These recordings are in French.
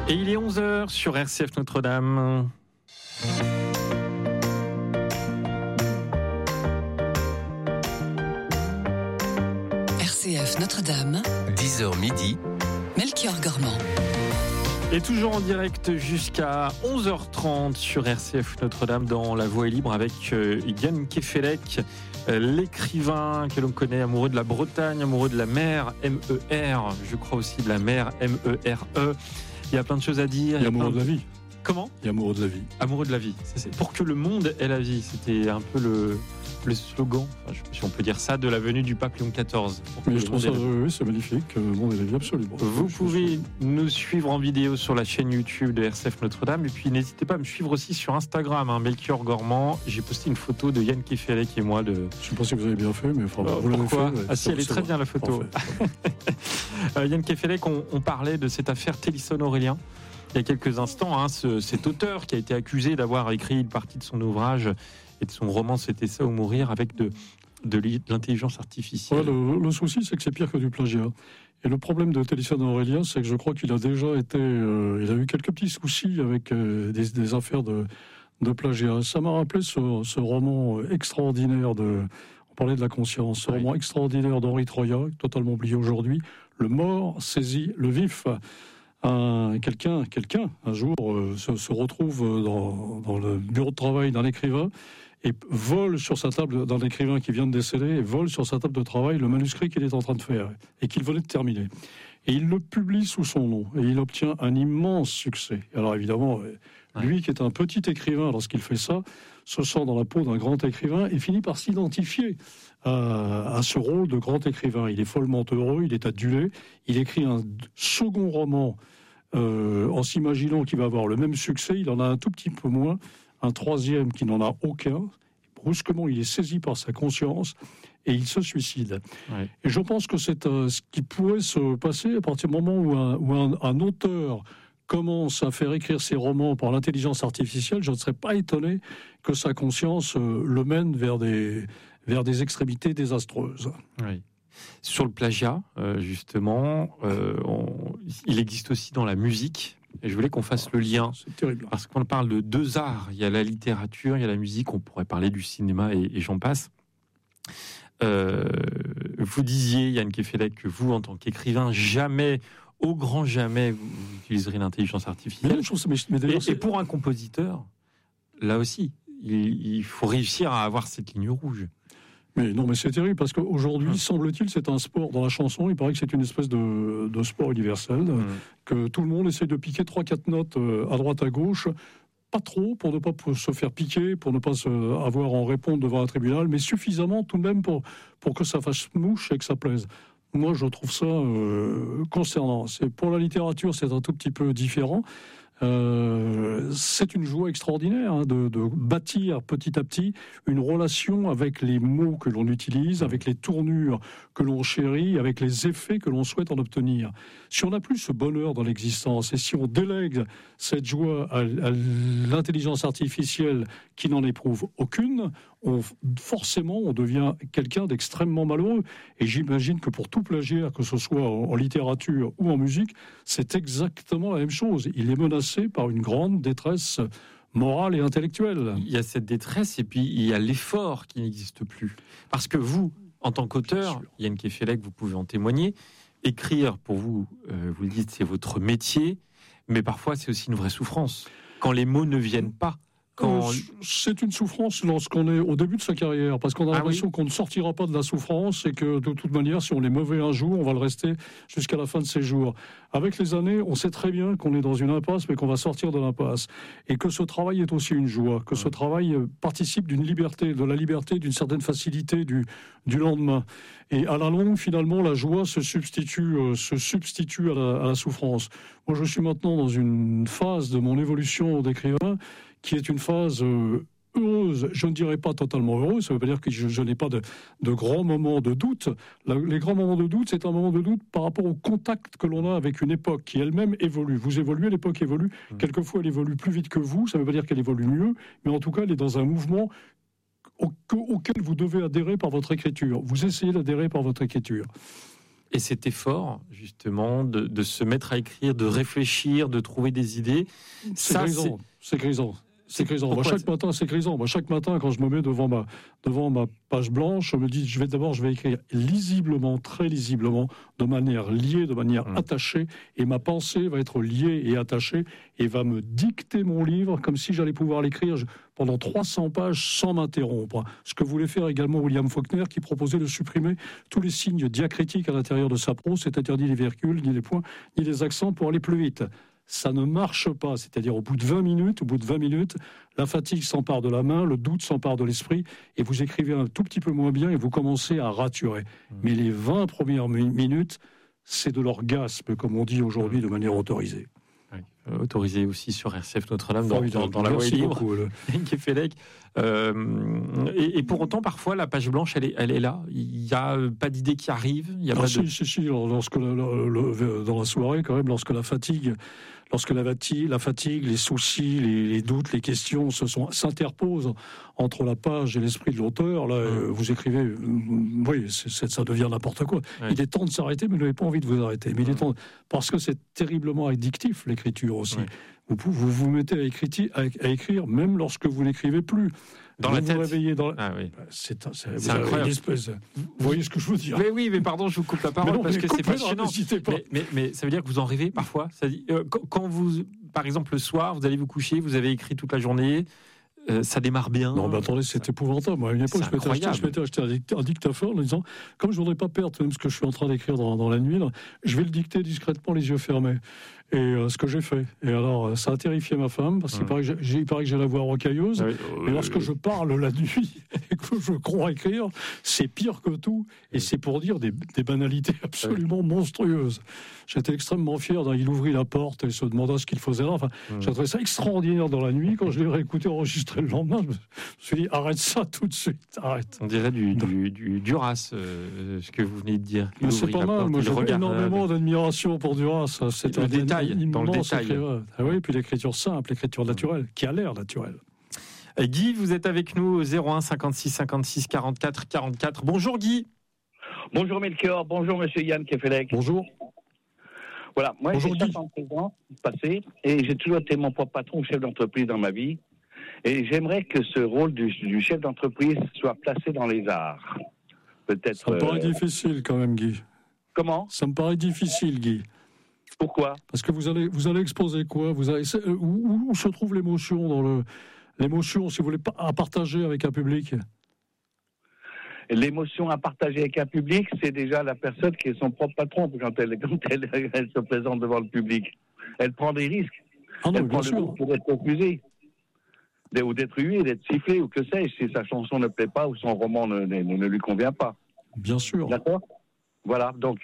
Et il est 11h sur RCF Notre-Dame. RCF Notre-Dame, 10h midi, Melchior Gormand. Et toujours en direct jusqu'à 11h30 sur RCF Notre-Dame dans La Voix est libre avec Yann Kefelec, l'écrivain que l'on connaît, amoureux de la Bretagne, amoureux de la mer, M-E-R, je crois aussi de la mer, M-E-R-E. Il y a plein de choses à dire. Il y a amoureux de la vie. Comment ? Il y a amoureux de la vie. Amoureux de la vie. C'est pour que le monde ait la vie. C'était un peu le slogan, si on peut dire ça, de la venue du pape Léon XIV. Mais je trouve ça, oui, c'est magnifique. Le monde ait la vie, absolument. Vous pouvez nous suivre en vidéo sur la chaîne YouTube de RCF Notre-Dame. Et puis n'hésitez pas à me suivre aussi sur Instagram, Melchior Gormand. J'ai posté une photo de Yann Kefelec et moi. Je ne sais pas si vous avez bien fait, mais enfin, vous l'avez pourquoi fait. Ah si, elle est très bien la photo. Yann Kefelec, on parlait de cette affaire Télisson-Aurélien. Il y a quelques instants, cet auteur qui a été accusé d'avoir écrit une partie de son ouvrage et de son roman C'était ça ou mourir avec de l'intelligence artificielle. Ouais, le souci, c'est que c'est pire que du plagiat. Et le problème de Télisson-Aurélien, c'est que je crois qu'il a déjà été... il a eu quelques petits soucis avec des affaires de plagiat. Ça m'a rappelé ce roman extraordinaire on parlait de la conscience, ce roman extraordinaire d'Henri Troyat, totalement oublié aujourd'hui, Le mort saisit le vif. Quelqu'un, un jour, se retrouve dans le bureau de travail d'un écrivain et vole sur sa table, d'un écrivain qui vient de décéder, et vole sur sa table de travail le manuscrit qu'il est en train de faire et qu'il venait de terminer. Et il le publie sous son nom et il obtient un immense succès. Alors évidemment, lui qui est un petit écrivain, lorsqu'il fait ça, se sent dans la peau d'un grand écrivain et finit par s'identifier à ce rôle de grand écrivain. Il est follement heureux, il est adulé, il écrit un second roman en s'imaginant qu'il va avoir le même succès, il en a un tout petit peu moins, un troisième qui n'en a aucun. Brusquement, il est saisi par sa conscience et il se suicide. Ouais. Et je pense que c'est ce qui pourrait se passer à partir du moment où un auteur commence à faire écrire ses romans par l'intelligence artificielle. Je ne serais pas étonné que sa conscience le mène vers des extrémités désastreuses. Oui. Sur le plagiat, justement, il existe aussi dans la musique. Et je voulais qu'on fasse le lien. C'est terrible. Parce qu'on parle de deux arts. Il y a la littérature, il y a la musique. On pourrait parler du cinéma et j'en passe. Vous disiez, Yann Kefelec, que vous, en tant qu'écrivain, jamais, au grand jamais, vous utiliserez l'intelligence artificielle. Et pour un compositeur, là aussi, il faut réussir à avoir cette ligne rouge. Mais non, mais c'est terrible parce qu'aujourd'hui, semble-t-il, c'est un sport dans la chanson. Il paraît que c'est une espèce de sport universel, que tout le monde essaie de piquer 3-4 notes à droite à gauche. Pas trop pour ne pas se faire piquer, pour ne pas avoir à en répondre devant un tribunal, mais suffisamment tout de même pour que ça fasse mouche et que ça plaise. Moi, je trouve ça concernant. Pour la littérature, c'est un tout petit peu différent. C'est une joie extraordinaire de bâtir petit à petit une relation avec les mots que l'on utilise, avec les tournures que l'on chérit, avec les effets que l'on souhaite en obtenir. Si on n'a plus ce bonheur dans l'existence et si on délègue cette joie à l'intelligence artificielle qui n'en éprouve aucune, forcément on devient quelqu'un d'extrêmement malheureux. Et j'imagine que pour tout plagiat, que ce soit en littérature ou en musique, c'est exactement la même chose. Il est menacé par une grande détresse morale et intellectuelle. Il y a cette détresse et puis il y a l'effort qui n'existe plus. Parce que vous, en tant qu'auteur, Yann Kefelec, vous pouvez en témoigner, écrire pour vous, vous le dites, c'est votre métier, mais parfois c'est aussi une vraie souffrance. Quand les mots ne viennent pas. C'est une souffrance lorsqu'on est au début de sa carrière, parce qu'on a l'impression qu'on ne sortira pas de la souffrance et que de toute manière, si on est mauvais un jour, on va le rester jusqu'à la fin de ses jours. Avec les années, on sait très bien qu'on est dans une impasse, mais qu'on va sortir de l'impasse. Et que ce travail est aussi une joie, que ce travail participe d'une liberté, de la liberté, d'une certaine facilité du lendemain. Et à la longue, finalement, la joie se substitue à la souffrance. Moi, je suis maintenant dans une phase de mon évolution d'écrivain qui est une phase heureuse, je ne dirais pas totalement heureuse, ça ne veut pas dire que je n'ai pas de grands moments de doute. Les grands moments de doute, c'est un moment de doute par rapport au contact que l'on a avec une époque qui elle-même évolue. Vous évoluez, l'époque évolue, quelquefois elle évolue plus vite que vous, ça ne veut pas dire qu'elle évolue mieux, mais en tout cas elle est dans un mouvement auquel vous devez adhérer par votre écriture. Vous essayez d'adhérer par votre écriture. Et cet effort, justement, de se mettre à écrire, de réfléchir, de trouver des idées, c'est grisant. C'est grisant. Chaque matin, c'est grisant. Chaque matin, quand je me mets devant ma page blanche, je me dis, je vais écrire lisiblement, très lisiblement, de manière liée, de manière attachée, et ma pensée va être liée et attachée, et va me dicter mon livre comme si j'allais pouvoir l'écrire pendant 300 pages sans m'interrompre. Ce que voulait faire également William Faulkner, qui proposait de supprimer tous les signes diacritiques à l'intérieur de sa prose, c'est-à-dire ni les virgules, ni les points, ni les accents, pour aller plus vite. Ça ne marche pas, c'est-à-dire au bout de 20 minutes, la fatigue s'empare de la main, le doute s'empare de l'esprit, et vous écrivez un tout petit peu moins bien et vous commencez à raturer. Mais les 20 premières minutes, c'est de l'orgasme, comme on dit aujourd'hui de manière autorisée. Oui. Autorisé aussi sur RCF Notre-Dame dans la voie libre. Kefelec. Et pour autant, parfois, la page blanche, elle est là. Il n'y a pas d'idée qui arrive. Il y a pas Si. Lorsque dans la soirée, quand même, lorsque la fatigue, les soucis, les doutes, les questions s'interposent entre la page et l'esprit de l'auteur, là, vous écrivez, ça devient n'importe quoi. Oui. Il est temps de s'arrêter, mais vous n'avez pas envie de vous arrêter. Mais il est temps, parce que c'est terriblement addictif, l'écriture aussi. Oui. Vous mettez à écrire, même lorsque vous n'écrivez plus. Dans la tête. Vous réveillez dans c'est incroyable. Vous voyez ce que je veux dire. Mais pardon, je vous coupe la parole parce que c'est passionnant. Mais ça veut dire que vous en rêvez parfois. Quand vous, par exemple, le soir, vous allez vous coucher, vous avez écrit toute la journée. Ça démarre bien. Non, mais attendez, c'est épouvantable. Moi, à une époque, je m'étais acheté un dictaphone en disant, comme je ne voudrais pas perdre même ce que je suis en train d'écrire dans la nuit, là, je vais le dicter discrètement, les yeux fermés. Et ce que j'ai fait. Et alors, ça a terrifié ma femme, parce qu'il paraît que j'ai la voix rocailleuse. Et lorsque je parle la nuit et que je crois écrire, c'est pire que tout. Et c'est pour dire des banalités absolument monstrueuses. J'étais extrêmement fier. Il ouvrit la porte et se demanda ce qu'il faisait là. Enfin, j'ai trouvé ça extraordinaire dans la nuit. Quand je l'ai réécouté enregistré le lendemain, je me suis dit, arrête ça tout de suite. Arrête. On dirait du Duras, ce que vous venez de dire. Mais c'est pas mal. Moi, j'ai énormément d'admiration pour Duras. C'est un détail. Dans le détail. Ah oui, puis l'écriture simple, l'écriture naturelle, qui a l'air naturelle. Guy, vous êtes avec nous au 01 56 56 44 44. Bonjour Guy. Bonjour Melchior, bonjour Monsieur Yann Kefelec. Bonjour. Voilà, moi j'ai 50 ans passé et j'ai toujours été mon propre patron, chef d'entreprise dans ma vie. Et j'aimerais que ce rôle du chef d'entreprise soit placé dans les arts. Peut-être. Ça me paraît difficile quand même, Guy. Comment ? Ça me paraît difficile, Guy. Pourquoi ? Parce que vous allez exposer quoi ? Où se trouve l'émotion l'émotion, si vous voulez, à partager avec un public ? L'émotion à partager avec un public, c'est déjà la personne qui est son propre patron quand elle se présente devant le public. Elle prend des risques. Elle prend le risque d'être refusée, ou d'être huée, d'être sifflée, ou que sais-je, si sa chanson ne plaît pas ou son roman ne lui convient pas. Bien sûr. D'accord ? Voilà, donc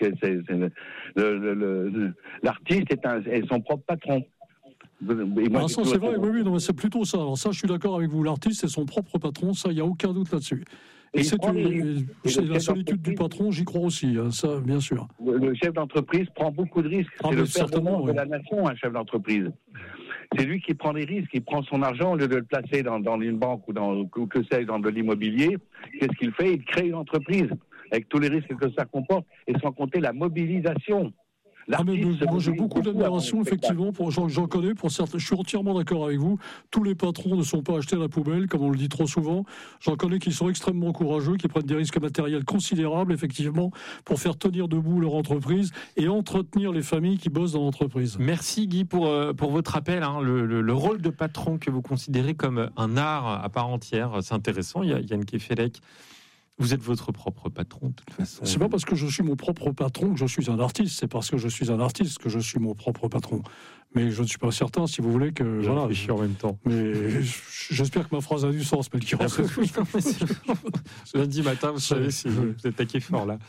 l'artiste est son propre patron. Ça, c'est vrai, oui, non, mais c'est plutôt ça. Alors ça, je suis d'accord avec vous. L'artiste, c'est son propre patron, ça, il n'y a aucun doute là-dessus. Et c'est la solitude du patron, j'y crois aussi, ça, bien sûr. Le chef d'entreprise prend beaucoup de risques. C'est le père de la nation, un chef d'entreprise. C'est lui qui prend des risques, il prend son argent au lieu de le placer dans une banque ou dans de l'immobilier. Qu'est-ce qu'il fait ? Il crée une entreprise avec tous les risques que ça comporte, et sans compter la mobilisation. Moi, j'ai beaucoup d'admiration, effectivement, j'en connais pour certains. Je suis entièrement d'accord avec vous. Tous les patrons ne sont pas achetés à la poubelle, comme on le dit trop souvent. J'en connais qui sont extrêmement courageux, qui prennent des risques matériels considérables, effectivement, pour faire tenir debout leur entreprise et entretenir les familles qui bossent dans l'entreprise. Merci Guy pour votre appel. Le rôle de patron que vous considérez comme un art à part entière, c'est intéressant. Il y a Yann Kefelec. Vous êtes votre propre patron, de toute façon. C'est pas parce que je suis mon propre patron que je suis un artiste. C'est parce que je suis un artiste que je suis mon propre patron. Mais je ne suis pas certain, si vous voulez, que... Je réfléchis en même temps. Mais j'espère que ma phrase a du sens, Melchior. Lundi matin, vous savez, si vous êtes taqué fort, là.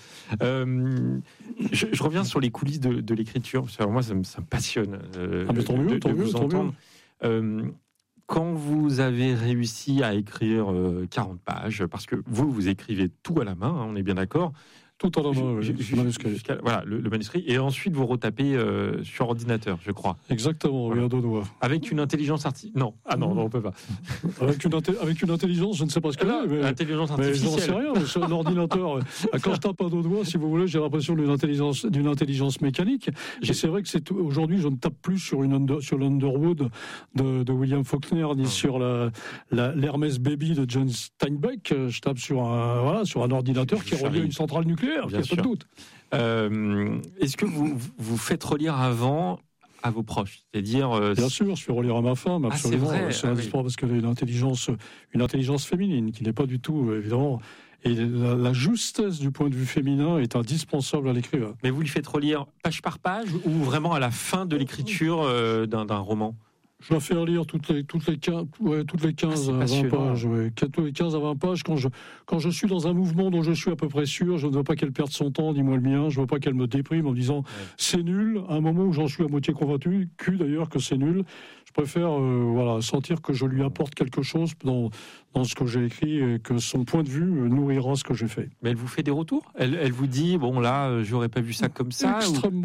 Je reviens sur les coulisses de l'écriture. Parce que moi, ça me passionne tant mieux, de vous entendre. Quand vous avez réussi à écrire 40 pages, parce que vous écrivez tout à la main, on est bien d'accord, Tout à la main, voilà, le manuscrit. Et ensuite, vous retapez sur ordinateur, je crois. Exactement, oui, à deux doigts. Avec une intelligence artificielle. Non, on ne peut pas. Avec une intelligence, je ne sais pas ce qu'elle est. L'intelligence artificielle. Mais j'en sais rien, mais sur un ordinateur, quand je tape à deux doigts, si vous voulez, j'ai l'impression d'une intelligence mécanique. Et c'est vrai que aujourd'hui, je ne tape plus sur l'Underwood de William Faulkner, ni sur l'Hermès Baby de John Steinbeck. Je tape sur un ordinateur qui est relié à une centrale nucléaire, il n'y a pas de doute. Est-ce que vous faites relire avant à vos proches? C'est-à-dire, bien sûr, je fais relire à ma femme, absolument. C'est indispensable parce qu'elle a une intelligence féminine qui n'est pas du tout, évidemment. Et la justesse du point de vue féminin est indispensable à l'écrivain. Mais vous lui faites relire page par page ou vraiment à la fin de l'écriture d'un roman? Je dois faire lire toutes les 15 à 20 pages. Ouais. Toutes les 15 à 20 pages. Quand je suis dans un mouvement dont je suis à peu près sûr, je ne veux pas qu'elle perde son temps, ni moi le mien. Je ne veux pas qu'elle me déprime en me disant c'est nul. À un moment où j'en suis à moitié convaincu d'ailleurs que c'est nul, je préfère sentir que je lui apporte quelque chose dans ce que j'ai écrit et que son point de vue nourrira ce que j'ai fait. Mais elle vous fait des retours? Elle vous dit bon là, j'aurais pas vu ça comme ça?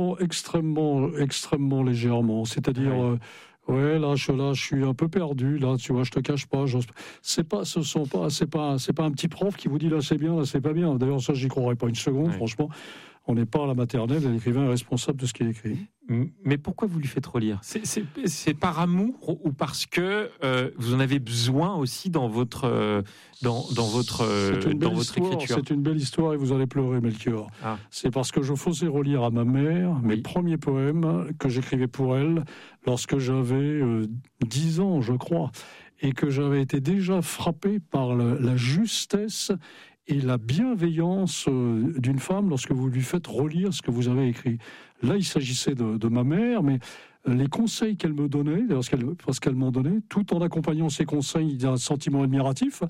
Extrêmement légèrement. C'est-à-dire. Ouais, là, je suis un peu perdu. Là, tu vois, je te cache pas. C'est pas un petit prof qui vous dit là c'est bien, là c'est pas bien. D'ailleurs, ça, j'y croirais pas une seconde. Franchement, on n'est pas à la maternelle. L'écrivain est responsable de ce qu'il écrit. Mais pourquoi vous lui faites relire? C'est par amour ou parce que vous en avez besoin aussi dans votre écriture? C'est une belle histoire et vous allez pleurer, Melchior. C'est parce que je faisais relire à ma mère mes premiers poèmes que j'écrivais pour elle lorsque j'avais 10 ans, je crois, et que j'avais été déjà frappé par la justesse et la bienveillance d'une femme lorsque vous lui faites relire ce que vous avez écrit. Là, il s'agissait de ma mère, mais les conseils qu'elle me donnait, parce qu'elle m'en donnait, tout en accompagnant ces conseils d'un sentiment admiratif,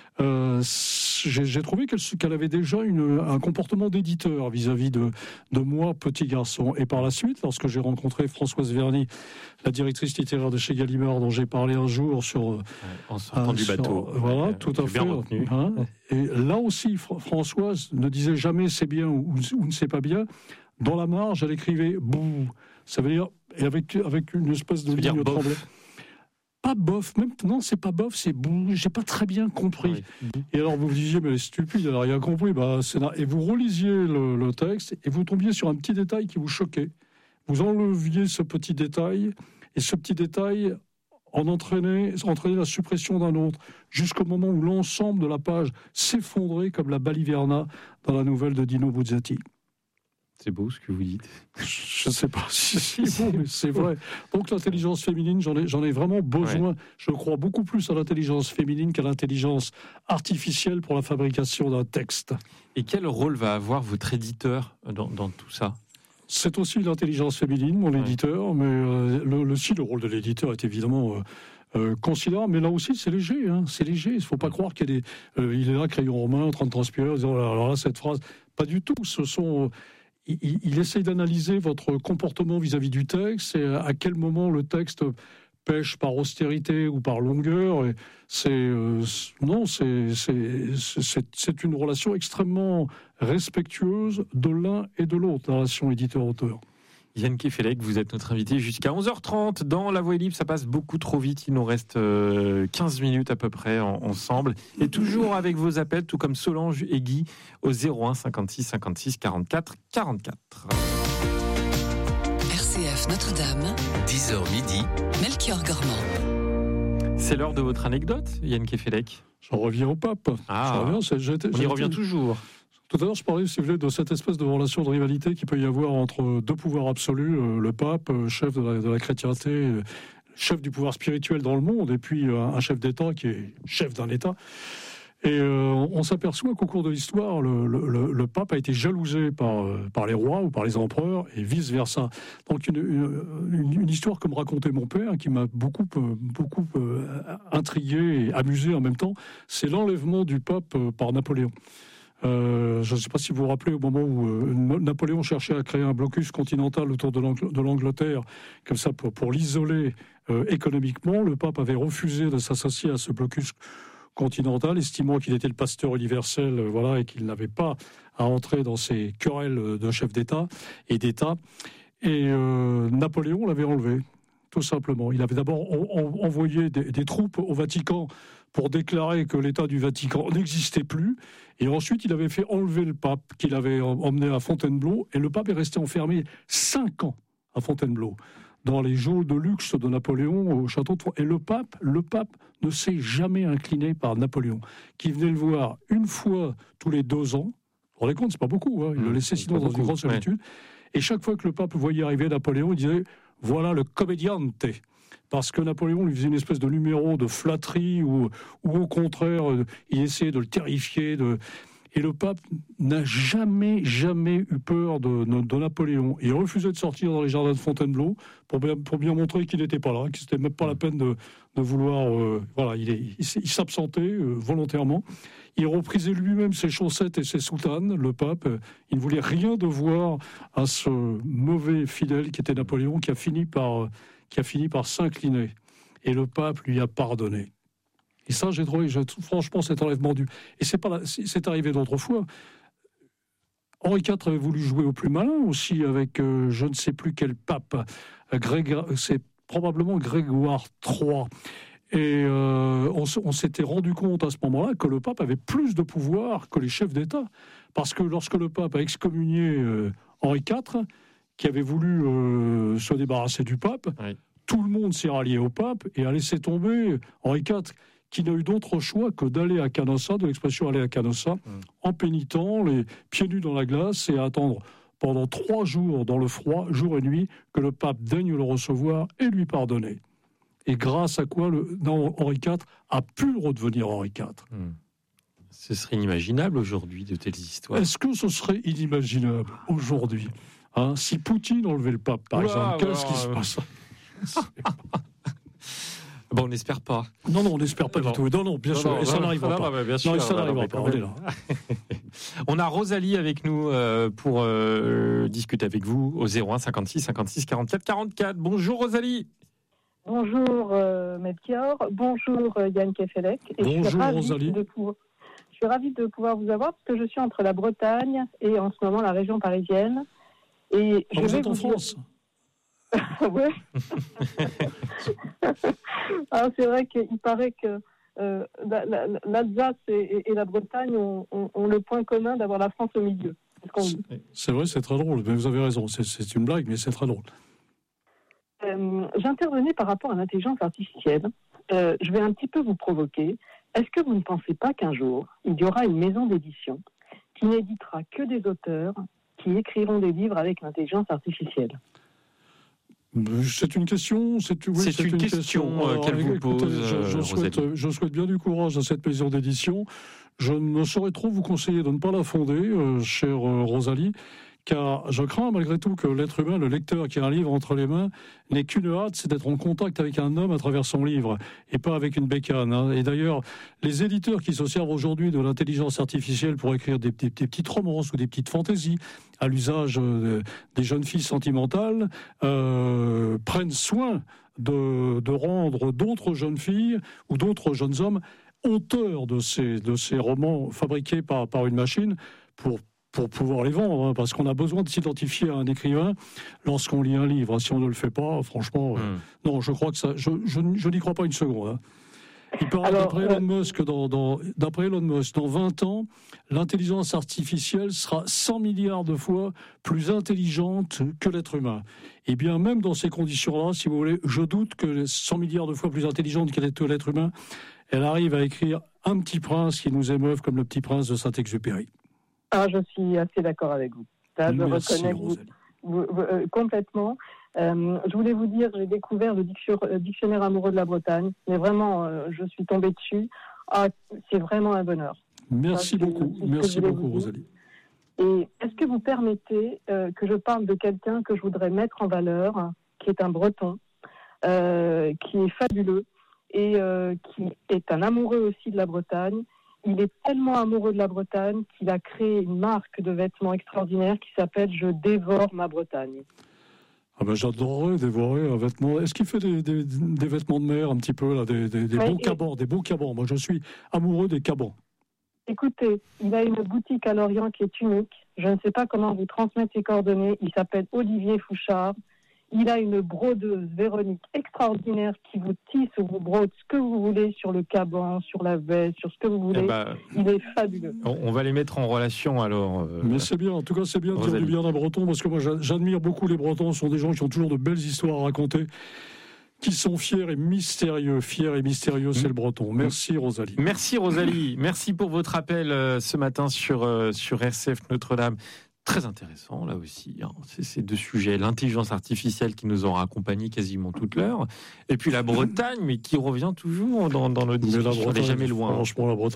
j'ai trouvé qu'elle avait déjà un comportement d'éditeur vis-à-vis de moi, petit garçon. Et par la suite, lorsque j'ai rencontré Françoise Verny, la directrice littéraire de chez Gallimard, dont j'ai parlé un jour en sortant du bateau. Voilà, tout à fait. Et là aussi, Françoise ne disait jamais c'est bien ou ne c'est pas bien. Dans la marge, elle écrivait bouh. Ça veut dire, et avec une espèce de ligne tremblée. Pas bof, même non, c'est pas bof, c'est bouh. J'ai pas très bien compris. Oui. Et alors vous vous disiez, mais elle est stupide, elle n'a rien compris. Et vous relisiez le texte et vous tombiez sur un petit détail qui vous choquait. Vous enleviez ce petit détail, et ce petit détail entraînait la suppression d'un autre, jusqu'au moment où l'ensemble de la page s'effondrait comme la baliverna dans la nouvelle de Dino Buzzati. C'est beau ce que vous dites. Je ne sais pas si c'est beau, mais c'est vrai. Donc l'intelligence féminine, j'en ai vraiment besoin. Ouais. Je crois beaucoup plus à l'intelligence féminine qu'à l'intelligence artificielle pour la fabrication d'un texte. Et quel rôle va avoir votre éditeur dans tout ça ? C'est aussi l'intelligence féminine, mon éditeur, mais le rôle de l'éditeur est évidemment considérable, mais là aussi c'est léger. C'est léger, il ne faut pas croire qu'il est là, crayon en main, en train de transpirer, en disant alors là, cette phrase, pas du tout. Il essaye d'analyser votre comportement vis-à-vis du texte et à quel moment le texte pêche par austérité ou par longueur. Et c'est une relation extrêmement respectueuse de l'un et de l'autre, la relation éditeur-auteur. Yann Kefelec, vous êtes notre invité jusqu'à 11h30 dans La Voix est libre. Ça passe beaucoup trop vite. Il nous reste 15 minutes à peu près ensemble. Et toujours avec vos appels, tout comme Solange et Guy, au 01 56 56 44 44. RCF Notre-Dame, 10h midi, Melchior Gormand. C'est l'heure de votre anecdote, Yann Kefelec. J'en reviens au pape. On y revient toujours. Tout à l'heure, je parlais, si vous voulez, de cette espèce de relation de rivalité qu'il peut y avoir entre deux pouvoirs absolus, le pape, chef de la chrétienté, chef du pouvoir spirituel dans le monde, et puis un chef d'État qui est chef d'un État. Et on s'aperçoit qu'au cours de l'histoire, le pape a été jalousé par les rois ou par les empereurs, et vice-versa. Donc une histoire que me racontait mon père, qui m'a beaucoup intrigué et amusé en même temps, c'est l'enlèvement du pape par Napoléon. Je ne sais pas si vous vous rappelez, au moment où Napoléon cherchait à créer un blocus continental autour de l'Angleterre, comme ça pour l'isoler économiquement, le pape avait refusé de s'associer à ce blocus continentale, estimant qu'il était le pasteur universel, et qu'il n'avait pas à entrer dans ces querelles de chefs d'État et d'État. Et Napoléon l'avait enlevé, tout simplement. Il avait d'abord envoyé des troupes au Vatican pour déclarer que l'État du Vatican n'existait plus. Et ensuite, il avait fait enlever le pape, qu'il avait emmené à Fontainebleau. Et le pape est resté enfermé 5 ans à Fontainebleau, dans les geôles de luxe de Napoléon au château de Fontainebleau. Et le pape ne s'est jamais incliné par Napoléon, qui venait le voir une fois tous les 2 ans. Vous vous rendez compte, c'est pas beaucoup. Il le laissait sinon dans une grande solitude. Et chaque fois que le pape voyait arriver Napoléon, il disait « Voilà le commediante ». Parce que Napoléon lui faisait une espèce de numéro de flatterie ou au contraire, il essayait de le terrifier. Et le pape n'a jamais eu peur de Napoléon. Il refusait de sortir dans les jardins de Fontainebleau pour bien montrer qu'il n'était pas là, que c'était même pas la peine de vouloir... il s'absentait volontairement. Il reprisait lui-même ses chaussettes et ses soutanes, le pape. Il ne voulait rien devoir à ce mauvais fidèle qui était Napoléon, qui a fini par s'incliner. Et le pape lui a pardonné. Et ça, j'ai trouvé, franchement, cet enlèvement dû. Et c'est arrivé d'autres fois. Henri IV avait voulu jouer au plus malin aussi avec je ne sais plus quel pape. C'est probablement Grégoire III. Et on s'était rendu compte à ce moment-là que le pape avait plus de pouvoir que les chefs d'État. Parce que lorsque le pape a excommunié Henri IV, qui avait voulu se débarrasser du pape, oui, tout le monde s'est rallié au pape et a laissé tomber Henri IV, qui n'a eu d'autre choix que d'aller à Canossa, de l'expression aller à Canossa, en pénitent, les pieds nus dans la glace, et attendre pendant 3 jours dans le froid, jour et nuit, que le pape daigne le recevoir et lui pardonner. Et grâce à quoi Henri IV a pu redevenir Henri IV. Ce serait inimaginable aujourd'hui de telles histoires. Est-ce que ce serait inimaginable aujourd'hui, si Poutine enlevait le pape, par exemple, qu'est-ce qui se passe? Bon, on n'espère pas. Non, on n'espère pas du tout. Non, bien sûr. Et ça n'arrivera pas. Bien sûr, ça n'arrivera pas. On est là. On a Rosalie avec nous pour discuter avec vous au 01 56 56 44 44. Bonjour Rosalie. Bonjour Melchior. Bonjour Yann Kefelec. Bonjour Rosalie. Je suis ravie de pouvoir vous avoir parce que je suis entre la Bretagne et en ce moment la région parisienne. Et vous êtes en France? Oui. Alors, c'est vrai qu'il paraît que l'Alsace et la Bretagne ont le point commun d'avoir la France au milieu. C'est vrai, c'est très drôle. Mais vous avez raison, c'est une blague, mais c'est très drôle. J'intervenais par rapport à l'intelligence artificielle. Je vais un petit peu vous provoquer. Est-ce que vous ne pensez pas qu'un jour, il y aura une maison d'édition qui n'éditera que des auteurs qui écriront des livres avec l'intelligence artificielle? C'est une question. C'est une question qu'elle vous pose. Je souhaite bien du courage à cette maison d'édition. Je ne saurais trop vous conseiller de ne pas la fonder, chère Rosalie, car je crains malgré tout que l'être humain, le lecteur qui a un livre entre les mains, n'ait qu'une hâte, c'est d'être en contact avec un homme à travers son livre, et pas avec une bécane. Et d'ailleurs, les éditeurs qui se servent aujourd'hui de l'intelligence artificielle pour écrire des petites romances ou des petites fantaisies à l'usage des jeunes filles sentimentales, prennent soin de rendre d'autres jeunes filles ou d'autres jeunes hommes auteurs de ces romans fabriqués par une machine pour pouvoir les vendre, parce qu'on a besoin de s'identifier à un écrivain lorsqu'on lit un livre. Si on ne le fait pas, franchement, non, je crois que ça, je n'y crois pas une seconde. Il paraît d'après Elon Musk, dans 20 ans, l'intelligence artificielle sera 100 milliards de fois plus intelligente que l'être humain. Et bien, même dans ces conditions-là, si vous voulez, je doute que 100 milliards de fois plus intelligente que l'être humain, elle arrive à écrire un petit prince qui nous émeuve comme le petit prince de Saint-Exupéry. Je suis assez d'accord avec vous. Là, je reconnais complètement. Je voulais vous dire, j'ai découvert le dictionnaire amoureux de la Bretagne, mais vraiment, je suis tombée dessus. C'est vraiment un bonheur. Merci beaucoup, Rosalie. Et est-ce que vous permettez que je parle de quelqu'un que je voudrais mettre en valeur, qui est un Breton, qui est fabuleux et qui est un amoureux aussi de la Bretagne. Il est tellement amoureux de la Bretagne qu'il a créé une marque de vêtements extraordinaire qui s'appelle « Je dévore ma Bretagne ». Ah ben j'adorerais dévorer un vêtement. Est-ce qu'il fait des vêtements de mer un petit peu, là, des beaux cabans? Moi, je suis amoureux des cabans. Écoutez, il a une boutique à Lorient qui est unique. Je ne sais pas comment vous transmettre ses coordonnées. Il s'appelle Olivier Fouchard. Il a une brodeuse, Véronique, extraordinaire, qui vous tisse ou vous brode ce que vous voulez sur le caban, sur la veste, sur ce que vous voulez. Il est fabuleux. On va les mettre en relation alors. Mais c'est bien, en tout cas c'est bien de dire du bien d'un Breton, parce que moi j'admire beaucoup les Bretons. Ce sont des gens qui ont toujours de belles histoires à raconter, qui sont fiers et mystérieux. Fiers et mystérieux, c'est le Breton. Merci Rosalie. Merci Rosalie. Merci pour votre appel ce matin sur RCF Notre-Dame. Très intéressant, là aussi. Ces deux sujets, l'intelligence artificielle qui nous aura accompagnés quasiment toute l'heure, et puis la Bretagne, mais qui revient toujours dans nos discussions. Elle n'est jamais loin. Franchement, la Bretagne.